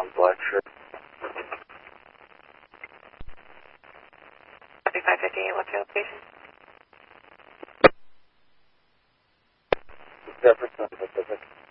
on Blackshirt. 3558, what's your location? Jefferson Pacific.